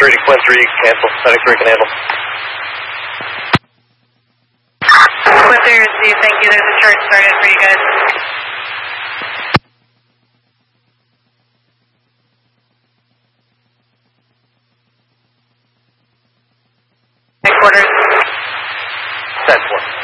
3 to Quinn 3, cancel. Medic 3 can handle. Quinn 3 received, thank you. There's a charge started for you guys. Headquarters. 10-4.